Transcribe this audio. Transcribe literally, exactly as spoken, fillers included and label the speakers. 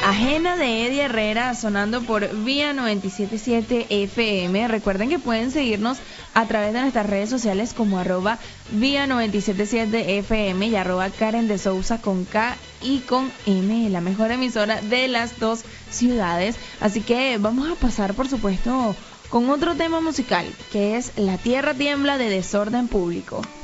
Speaker 1: Ajena de Eddie Herrera sonando por Vía noventa y siete punto siete F M. Recuerden que pueden seguirnos a través de nuestras redes sociales como arroba Vía noventa y siete punto siete F M y arroba Karen de Sousa con K y con M, la mejor emisora de las dos ciudades. Así que vamos a pasar, por supuesto, con otro tema musical, que es La Tierra Tiembla de Desorden Público.